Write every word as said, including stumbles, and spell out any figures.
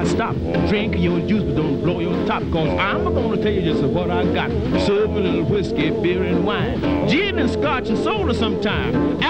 I stop. Drink your juice, but don't blow your top, cause I'm gonna tell you just what I got. Serve a little whiskey, beer, and wine. Gin and scotch and soda sometime.